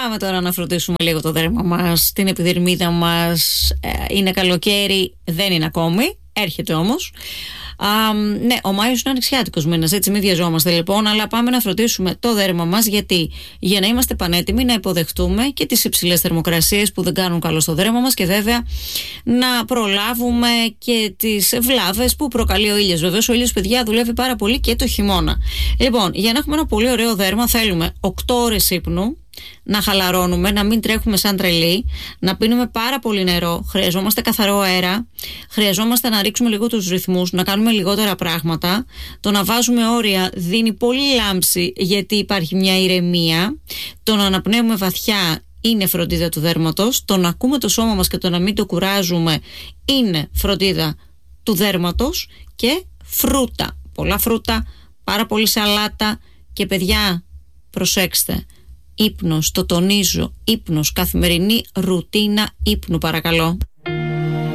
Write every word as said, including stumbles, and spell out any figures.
Πάμε τώρα να φροντίσουμε λίγο το δέρμα μας, την επιδερμίδα μας. ε, Είναι καλοκαίρι, δεν είναι ακόμη, έρχεται όμως. Α, ναι, ο Μάιος είναι ανοιξιάτικος μήνας, έτσι μην βιαζόμαστε λοιπόν, αλλά πάμε να φροντίσουμε το δέρμα μας, γιατί για να είμαστε πανέτοιμοι να υποδεχτούμε και τις υψηλές θερμοκρασίες που δεν κάνουν καλό στο δέρμα μας, και βέβαια να προλάβουμε και τις βλάβες που προκαλεί ο ήλιος. Βεβαίως ο ήλιος, παιδιά, δουλεύει πάρα πολύ και το χειμώνα. Λοιπόν, για να έχουμε ένα πολύ ωραίο δέρμα θέλουμε οκτώ ώρες ύπνου, να χαλαρώνουμε, να μην τρέχουμε σαν τρελοί, να πίνουμε πάρα πολύ νερό, χρειαζόμαστε καθαρό αέρα, χρειαζόμαστε να ρίξουμε λίγο τους ρυθμούς, να κάνουμε λιγότερα πράγματα. Το να βάζουμε όρια δίνει πολύ λάμψη, γιατί υπάρχει μια ηρεμία. Το να αναπνέουμε βαθιά είναι φροντίδα του δέρματος. Το να ακούμε το σώμα μας και το να μην το κουράζουμε είναι φροντίδα του δέρματος. Και φρούτα, πολλά φρούτα, πάρα πολύ σαλάτα. Και παιδιά, προσέξτε, ύπνος, το τονίζω, ύπνος, καθημερινή ρουτίνα ύπνου παρακαλώ.